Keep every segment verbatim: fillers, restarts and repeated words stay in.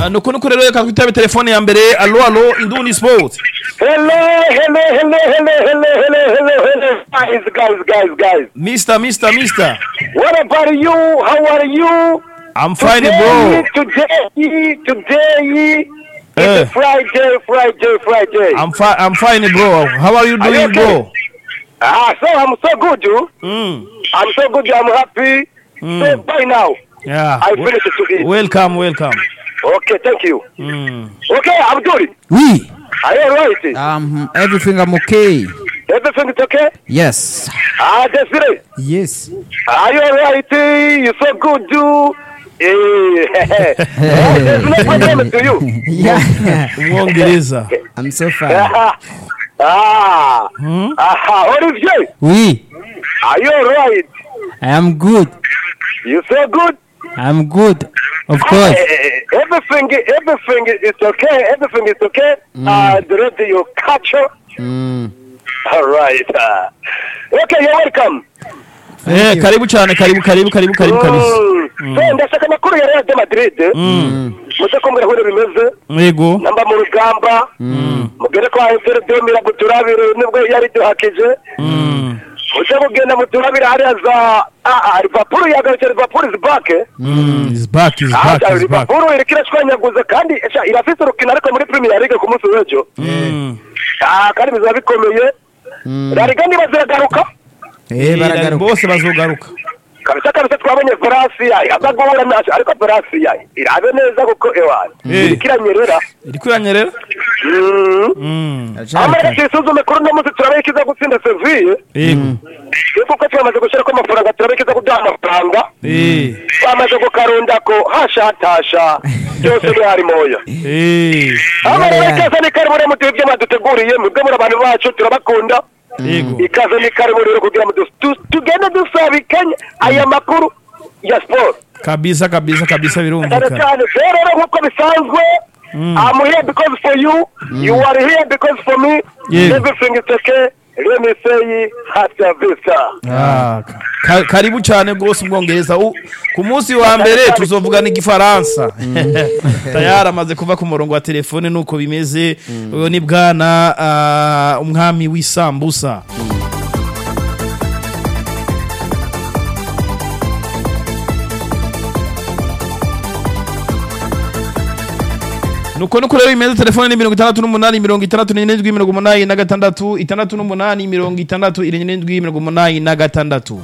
nuko nuko rero reka twitabe telefone ya mbere. Allo allo Indundi Sport. Hello, hello, hello, hello, hello, hello, hello, hello, guys, guys, guys, guys. Mister, Mister, Mister. What about you? How are you? I'm fine, today, bro. Today, today, Eh. it's a Friday, Friday, Friday. I'm fine, I'm fine, bro. How are you Are you doing, okay? bro? Ah, so I'm so good, you. Mm. I'm so good, I'm happy. Mm. So by now, Yeah. I finished to eat. Welcome, welcome. Okay, thank you. Mm. Okay, I'm good. Oui. Are you alright? Um, everything I'm okay. Everything is okay? Yes. Ah, Desiree. Yes. Are you alright? You're so good, you. Eh, there's no problem to you. Yeah. Mwongereza. I'm so fine. Ah, ah, Hmm? ah, Olivier, Oui. are you alright? I am good. You so good? I'm good. Of course. Eh, everything, everything is okay. Everything is okay. Uh, the rest of your culture. Mm. Alright. Uh, okay, you're welcome. Eh, karibu cyane, karibu, karibu, karibu, karibu kabisa. Mm. So, ndashaka amakuru ya Real de Madrid. Mm. Muze kumbwira aho bimeze. Yego. Namba mu rugamba. Mugere kwa Inter Demira guturabire nibwo yari duhakije. Mm. Muze kugenda muturabire hariya za ah Liverpool yagarutse. Liverpool is back. Mm. Is back, is Ah, back, is back. Liverpool iri kirashwanyaguza kandi esha irafite urukino ariko muri Premier League ku munsi w'ejo. Mm. Ah, kandi bizaba bikomeye. La Liga niba ziragaruka. Eh, baragaruka. Bose bazogaruka. Kabisa kabisa twabonye Valencia abagora nasho ariko Valencia irabe neza kuko ewana Eh. irikiranyerera. Iri kwiranyerera? Mm. Mm. Amara kisuzume kuri no munsi turabekiza gutsinda Seville. Yego. Kuko twamaze gushira ko amafaranga turabekiza kudaha amafaranga. Eh. Twamaze gukarunda ko hashatasha byose bihari moya. Eh. Amara keza ni kari muri mutwe by'amaduteguriye mubwe muri abantu bacu turabakunda. Yego. Ikaze ni kari muri kugira ngo tu- tugende dusabikanye aya makuru ya sport. Kabisa, kabisa, kabisa Cyane birumvikana. cyane rero nk'uko bisanzwe I'm here because for you you are here because for me. Yeah. Everything is okay. Let me say hasta vista. Ah, ka- karibu cyane rwose Umwongereza. U- Ku munsi wa mbere tuzovugana igifaransa. Tayari amaze kuva ku murongo wa telefone nuko bimeze. Uyo ni bwana ah, umwami w'isambusa. Nuko nuko rero imeze telefone ni mirongo itandatu n'umunani mirongo itandatu n'irindwi mirongo umunani na gatandatu itandatu n'umunani mirongo itandatu irindwi mirongo umunani na gatandatu.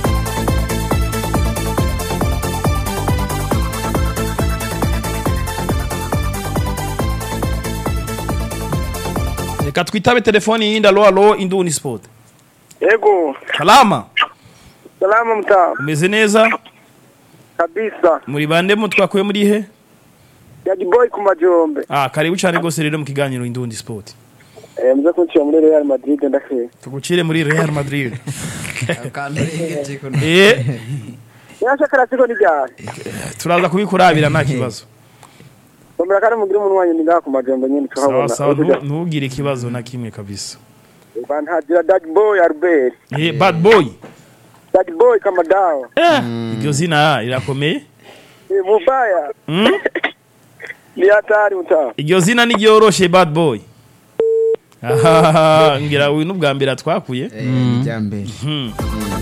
Reka twitabe telefone yindi. Allo allo Indundi Sport. Ego, Salama. salama mtaa. Umeze neza? Kabisa. Muri bande mu twakuye muri he? Yaji boy ku majombe. Ah, karibu cyane rwose rero mu kiganiro Indundi Sport. Eh mze kunchira muri Real Madrid ndakhe. Tugucire muri Real Madrid. Eh, Yasha karasiko ni byari. turaza kubikurabira nta kibazo. Tomera kandi mugira umuntu wanyu ninga ku majombe nyine Sawa tuhabona. sawa, ntu- ntugire ikibazo na kimwe kabisa. Bantajira Dad Boy Albert. Eh, bad boy. Dad Boy kama dawa. Eh, iryo zina rirakomeye. Eh mubaya. Mm? Ni hatari mtaa. Iryo zina ni ryoroshe bad boy. Ah, ngira uyu n'ubwa mbere twakuye. Eh, jambe. Hmm.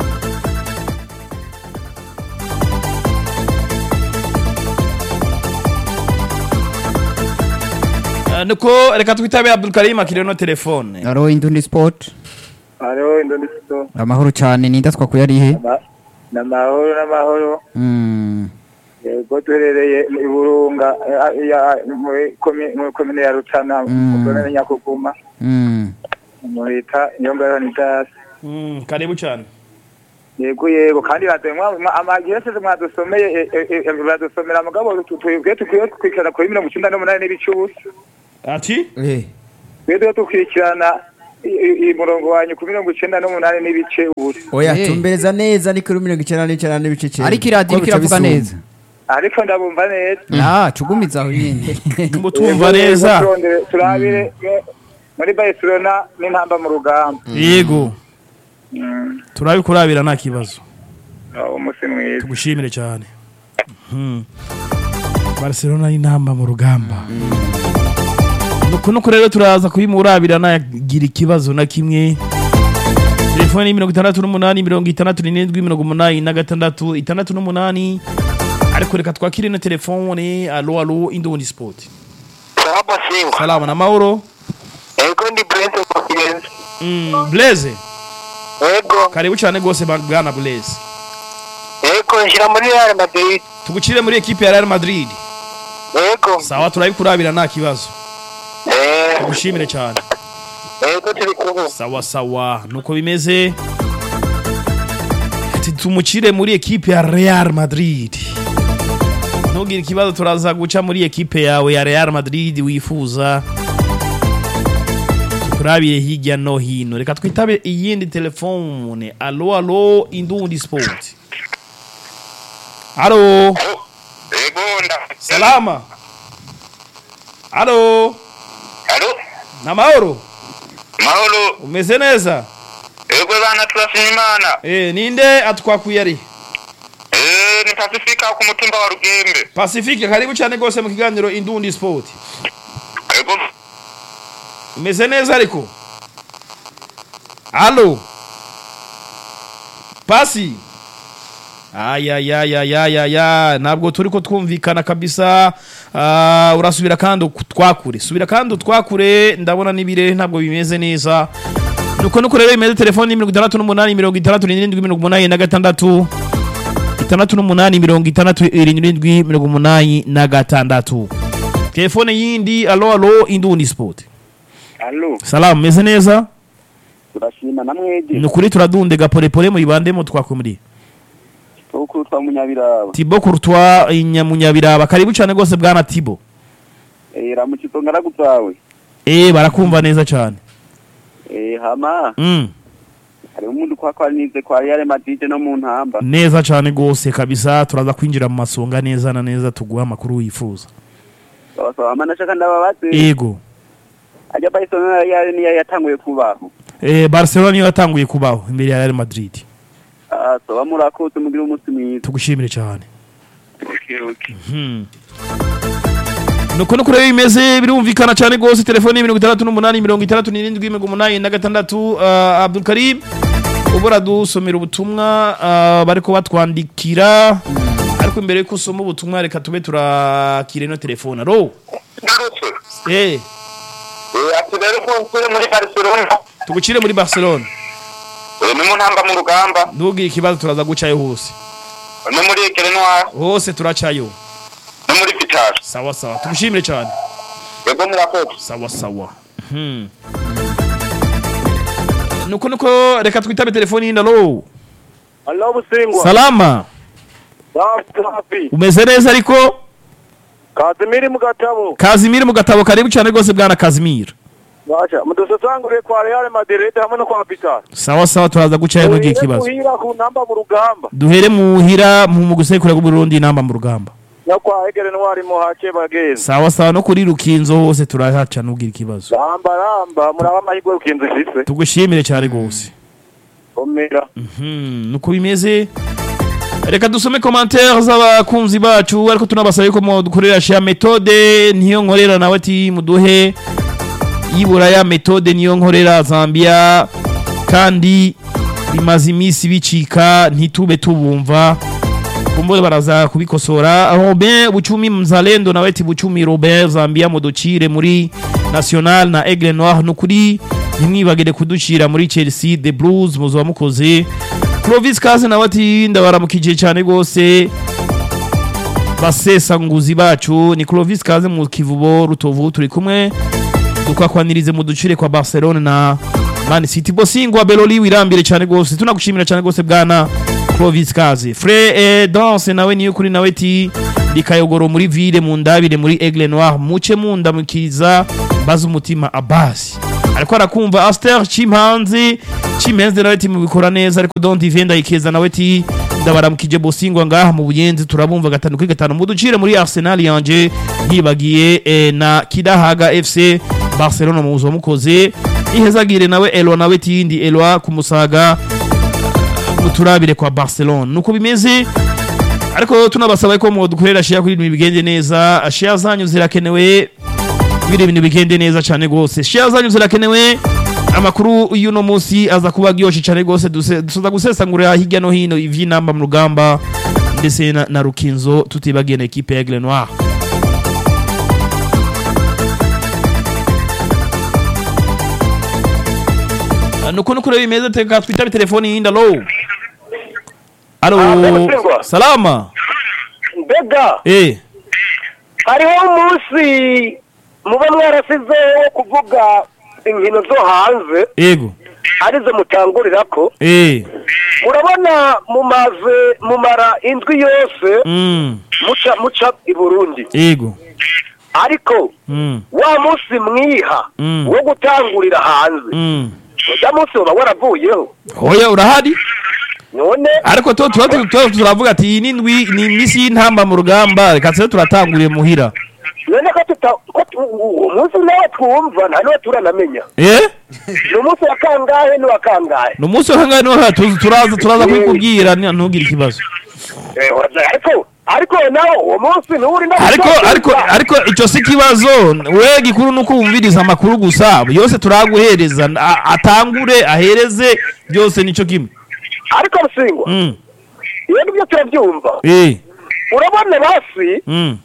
Ah, nuko reka twitabe Abdul Karim akiriho no telefone. Aro Indundi Sport. Alo Indonesisto. Amahoro cyane ninda twakuye ari he? Na mahoro na mahoro. Mm. Yego tuherereye i Burunga ya muri komine ya Rutana mu zone Nyakuguma. Mm. Murita Nyongara Nitas. Mm, karibu cyane. Yego yego kandi batemwa amagirese mwadusomeye badusomera mugabo twebwe tukwiye kwikana kuri mirongo icyenda n'umunani n'ibicubusa. Ati? Eh. Twebwe tukwikirana i murongo wanyu kuri mirongo icyenda n'umunani n'ibice ubusa. Oya Eh. tumbereza neza ni kuri mirongo icyenda n'icyenda n'ibice cyenda. Ariko iradiyo kiravuga neza. Ariko ndabumva neza. Ah, cugumiza aho nyine. Ngo tumva neza. Turabire muri Barcelona n'intamba mu rugamba. Yego. Turabikurabira nta kibazo. Umunsi mwiza. Tugushimire cyane. Hmm. Barcelona y'intamba mu rugamba nuko nuko rero turaza kubimurabira nagira ikibazo na kimwe. Telefoni mirongo itandatu n'umunani mirongo itandatu n'indwi mirongo umunani na gatandatu itandatu n'umunani. Ariko reka twakire na telefone. Alo alo Indundi Sport. Salama singo. Salama na Mauro. Ego ndi Blaise Makienzi. Mm, Blaise. Ego. Karibu cyane gose bwana Blaise. Ego njira muri Real Madrid. Tugucire muri equipe ya Real Madrid. Ego. Sawa turabikurabira nta kibazo. Eh. Tugushimire cyane. Ego turi kumwe. Sawa sawa nuko bimeze. Ati tumucire muri equipe ya Real Madrid. Ntugire ikibazo turaza guca muri equipe yawe ya Real Madrid wifuza. Tukurabire hirya no hino. Reka twitabe iyindi telefone. Alo alo Indundi Sport. Alo. Ego nda. Salama. Alo. Alo. Na Mauro. Mauro. Umeze neza? Ego bana turashimana. Eh ninde atwakuye ari? Eh ni Pacifica ku mutumba wa Rugembe. Pacifique karibu cyane gose mu kiganiro Indundi Sport. Ego. Umeze neza ariko? Alo. Pasi. Aya ya ya ya ya ya nabwo turi ko twumvikana kabisa. Uh, urasubira kandi twakure. Subira kandi twakure ndabona nibire ntabwo bimeze neza. Nuko nuko rero imeze telefone mirongo itandatu n'umunani mirongo itandatu n'indwi mirongo umunani na gatandatu itandatu n'umunani mirongo itandatu n'indwi mirongo umunani na gatandatu. Telefone yindi. Alo alo Indundi Sport. Allo. Salamu meze neza? Turashima namweje. Nukuri turadunde gapore pore muri bandemo twakumuri. Uko twa munyabiraba. Tibo kurutwa inyamunyabiraba karibu cyane gose bwana Tibo. Eh ramukito ngaragutawe. Eh barakumva neza cyane. Eh hama. Mm. Hari umuntu kwa kwa nize kwa Real Madrid no mu ntamba. Neza cyane gose kabisa turaza kwinjira mu masonga neza na neza tuguha makuru wifuza. Sawa sawa manashaka ndababaze. Ego. Ajya Barcelona yari yatanguye kubaho. Eh Barcelona niyo yatanguye kubaho imbere ya Real Madrid. Ah so bamurakoze mugira umunsi mwiza. Tugushimire cyane. Okay okay. Mhm. Nuko nuko rero bimeze birumvikana cyane gose telefone mirongo itandatu n'umunani mirongo itandatu n'indwi mirongo umunani na gatandatu. uh, Abdul Karim ubura dusomera ubutumwa uh, bariko batwandikira. Ariko imbere ko usoma ubutumwa reka tube turakire no telefone. Ro. Eh. Eh atirere ko nsure muri Barcelona. Tugucire muri Barcelona. Eh ni mu ntamba mu rugamba. Ndugira ikibazo turaza gucayo hose. No muri Ekerenwa. Hose turacayo. No muri Vital. Sawa sawa. Tugushimire cyane. Ego murakoze. Sawa sawa. Mhm. Nuko nuko reka twitabe telefone yindi. Alo. Allo busingwa. Salama. Safi. Umeze neza ariko? Kazimiri mu gatabo. Kazimiri mu gatabo karibu cyane gose bwana Kazimiri. Bacha mudusatangure kwa Real Madrid hamwe no kwa Vital. Sawa sawa turaza gucayo ntugiye ikibazo. Duhira ku namba mu rugamba. Duhere muhira mu gusekura ku Burundi namba mu rugamba. No kwa Ekerenwa ari mu hake bageze. Sawa sawa no kuri Rukinzo hose turahaca nugira ikibazo. Ramba ramba muraba amahirwe Rukinzo ifise. Tugushimire cyane gose. Omera. Mhm nuko bimeze. Reka dusome commentaires z'abakunzi bacu ariko tunabasaye ko mu dukorera sha metode niyo nkorera nawe ati muduhe yibura ya metode niyo nkorera Zambia kandi bimaze imisi bicika ntitube tubumva kumbo baraza kubikosora. Robin Buchumi Mzalendo nawe ati Buchumi Robert Zambia mudocire muri National na Aigle Noir nukuri nimwibagire kuducira muri Chelsea The Blues muzo mukoze. Clovis Kaze nawe ati ndabaramukije cyane gose basesa nguzi bacu ni Clovis Kaze mu Kivubo Rutovu turi kumwe dukakwanirize mu ducire kwa Barcelona na Man City. Bosingwa Beloli wirambire cyane gose tunagushimira cyane gose bwana Clovis Kaze. Frère eh, Danse nawe niyo kuri nawe ati ndikayogoro muri ville mu ndabire muri Aigle Noir muce mu ndamukiza baza umutima Abbas ariko arakumva. Aster Chimhanzi Chimenze nawe ati mubikora neza ariko don't evenda ikeza nawe ati ndabaramukije Bosingwa ngaha mu Buyenzi turabumva gatanu kuri gatanu muducire muri Arsenal yanje ntibagiye eh, na Kidahaga F C Barcelona muzo mukoze ihezagire nawe Elwa nawe ati ndi Elwa kumusaga muturabire kwa Barcelona nuko bimeze. ariko tunabasaba ko mu dukorera share kuri ibintu bigende neza, share zanyu zirakenewe kugira ibintu bigende neza cyane gose, share zanyu zirakenewe. Amakuru y'uno munsi aza kuba gyoshi cyane gose, dusoza gusesangurira hirya no hino ivy'inamba mu rugamba ndetse na, na Rukinzo tutibagiye na equipe ya Aigle Noir. Nuko nuko rero bimeze teka twitabe telefoni yinda low. Allo. Ah, salama. Mbega. Eh. Hariho umunsi muba mwarasize kuvuga inkino zo hanze. Yego. Arize mutangurirako. Eh. Murabona mumaze mumara indwi yose. Mm. Muca muca i Burundi. Yego. Ariko Mm. wa munsi mwiha Mm. wo gutangurira hanze. Mm. Uja munsi uba waravuyeho. Hoya urahari? None Ariko to to to turavuga ati ni ndwi ni imisi y'intamba mu rugamba reka tse turatanguriye muhira. none ko tuta ko umunsi nawe twumva nta niwe turanamenya. Eh? Ni umunsi wa kangahe ni wa kangahe? No munsi hanga no ha turaza turaza kwikubwira ntugire ikibazo. Eh ariko ariko nawo uwo munsi nturi na Ariko ariko ariko ico si kibazo, we gikuru nuko umviriza amakuru gusa yose turaguhereza a- atangure ahereze byose nico kimwe. ariko rusingwa. Mm. Iyo nibyo turabyumva. Eh. Urabona basi Mm.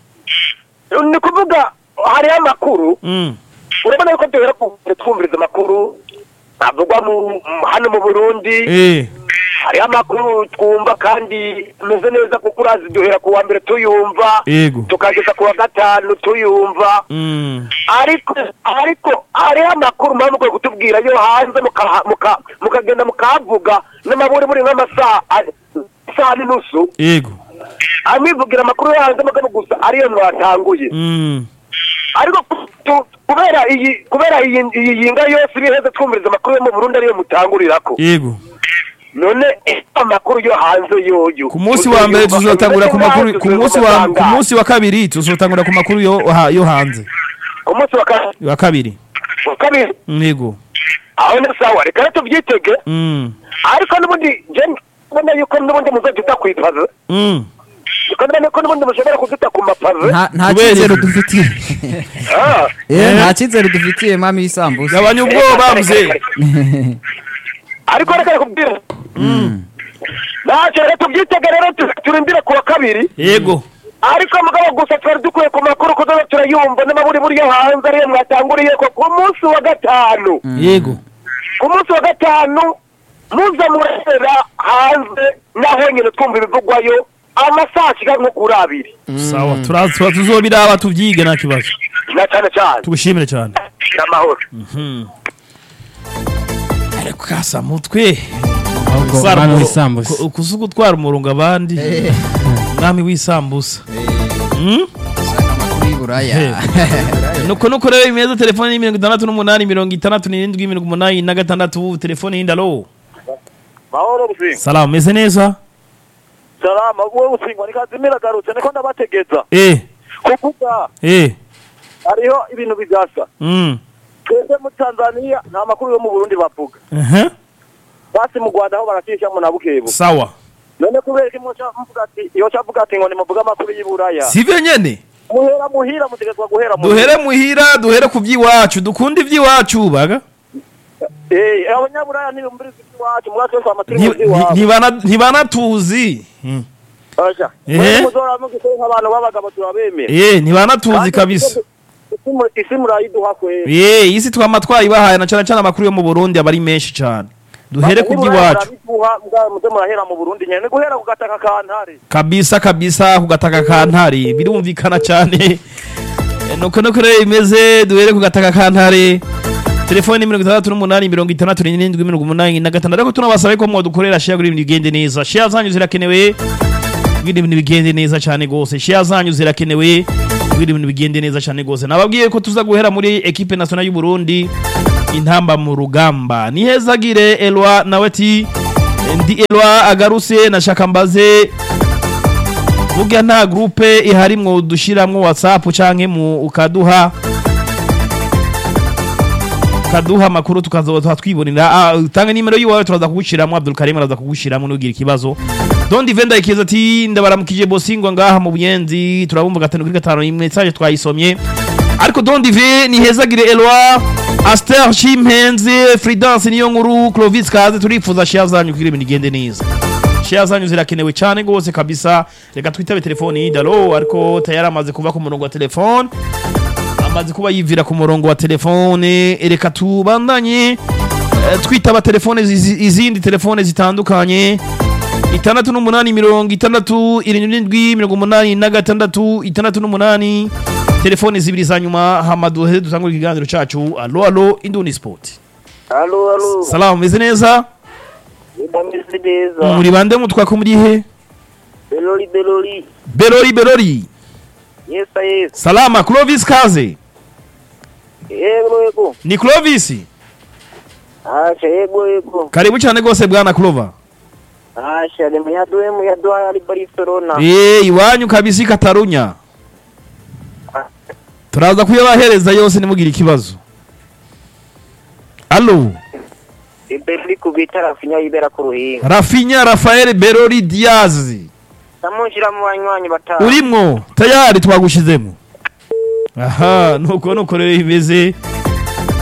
ni kuvuga hari amakuru. Mm. Urabona yuko duhera twumviriza amakuru avugwa mu hano mu Burundi. Eh. Hari amakuru twumva kandi meze neza kuko urazi duhera ku wa mbere tuyumva. Yego. Tukageza ku wa gatanu tuyumva. Mm. Ariko ariko hari amakuru mpamvu ko kutubwira yo hanze muka muka mukagenda mukavuga n'amaburi muri nk'amasaha saa n'inusu. Yego. Amivugira amakuru hanze mugabo gusa ariyo nwatanguye. Mm. Ariko tu- kubera iyi kubera iyi iyi yinga yose biheze twumviriza amakuru yo mu Burundi ariyo mutangurirako. Yego. None eh, amakuru yo hanze yoyo Ku munsi wa mbere tuzotangura ku makuru ku munsi wa ku munsi wa kabiri tuzotangura ku makuru yo ha- yo hanze. ku munsi wa ka- Wa kabiri. wa kabiri Yego. aho ni sawa reka tubyitege. Mm. Ariko nubundi je mbona yuko nubundi muzoduta kwipaza. Mm. Kandi ko nubundi mushobora kuduta ku mapaze. nta nta Kubera cyizere iki? dufitiye Ah. eh nta cyizere dufitiye mami y'isambusa Gabanya ubwoba mze. Ariko reka kubwira. Mm. Ntacyo reka tubyitege rero tu- turindire ku wa kabiri. Yego. Ariko mugabo gusa twari dukwiye ku makuru ko tuba turayumva n'amaburi buri yo hanze ariyo mwatanguriye ko ku munsi wa gatanu. Yego. Ku munsi wa gatanu muza murera hanze naho nyine twumva ibivugwayo amasaha ashika nko kuri abiri. Sawa turaza tuzobiraba tuvyige nta kibazo. Na cyane cyane Tugushimire cyane. n'amahoro. Ariko kasa mutwe. ahubwo Gutwara umwami umuro- w'isambusa ku- kuzi gutwara umurungo abandi. Mwami w'isambusa. Mm? amakuru y'Iburaya Nuko nuko rero imeza telefone ni mirongo itandatu n'umunani mirongo itandatu n'irindwi mirongo umunani na gatandatu telefone y'indalo. Mahoro businga. Salamu meze neza? Salama wowe usingwa nikazimira garutse niko ndabategeza. Eh. Kuvuga Eh. hariho ibintu bigasa. Mm. Twese mu Tanzania nta makuru yo mu Burundi bavuga. Uh-huh. Basi mu Rwanda aho baracisha mu nabukebo. Sawa. None kubera ko mwoca mvuga ati iyo cavuga ati ngo ni muvuga amakuru y'Iburaya. Sivyo nyene. Muhera muhira mutegezwa guhera mu. Duhere muhira duhere ku by'iwacu dukunda iby'iwacu baga. Eh abanyaburaya ni umbirizi iwacu mwacu kwa amatiri Nti- mu nti- iwacu. Ntibana ntibana tuzi. Mm. Aja. Eh. Muzora mugise nk'abantu babagabo turabemera. Eh ntibana tuzi kabisa. Isimu isimu rayiduha kwe. Eh isi twama twayibahaye na cyane cyane amakuru yo mu Burundi abari menshi cyane. Duhere ku by'iwacu. Muze murahera mu Burundi nyene guhera ku gataka kantare. Kabisa kabisa ku gataka kantare birumvikana cyane. Eh, Nuko nuko rero imeze duhere ku gataka kantare. Telefone mirongo itandatu n'umunani mirongo itandatu n'irindwi mirongo umunani na gatandatu ariko tunabasaba ko mwadukorera share kuri ibintu bigende neza. Share zanyu zirakenewe. Kugira ibintu bigende neza cyane gose. Share zanyu zirakenewe. Kugira ibintu bigende neza cyane gose. Nababwiye ko tuza guhera muri equipe nationale y'u Burundi intamba mu rugamba. Ni hezagire Elwa naweti ndi Elwa agaruse na shakambaze. Vuga nta groupe ihari mwo dushiramwo WhatsApp canke mu ukaduha kaduha makuru tukazo twibonera ah, utange nimero yiwawe turaza kugushiramwo Abdul Karim araza kugushiramwo nugira ikibazo Don Divenda ikiza ati ndabaramukije Bosingwa ngaha mu Buyenzi turabumva gatanu kuri gatanu imwe message twayisomye ariko Don Dive ni hezagire Eloi Aster Chimpenze Fridance niyo nkuru Clovis Kaze turifuza share zanyu kugira ibintu igende neza share zanyu zirakenewe cyane gose kabisa reka twitabe telefone idalo ariko tayari amaze kuva ku murongo wa telefone amaze kuba yivira ku murongo wa telefone reka tubandanye twitaba telefone izindi telefone zitandukanye itandatu n'umunani mirongo itandatu irindwi mirongo umunani na gatandatu itandatu n'umunani telefone zibiri za nyuma hamaduhe dutangura ikiganiro cacu allo allo Induni Sport. Allo allo. Salamu meze neza? Ndameze neza. Muri bande mutwako muri he? Belori Belori. Belori Belori. Yes yes. Salama Clovis Kaze. Yego yego. Ni Clovis? Ah, yego yego. Karibu cyane gose bwana Clover. Ah, shale muyaduwe muyaduwa ari Barcelona. Eh, iwanyu kabisi Katarunya. Turaza kuyabahereza yose nimugira ikibazo. Allo. Ibeli kubita Rafinha ibera ku ruhinga. Rafinha Rafael Belori Diaz. Samunjira mu banywanyi batanu. Urimwo tayari twagushizemo. Aha nuko nuko rero imeze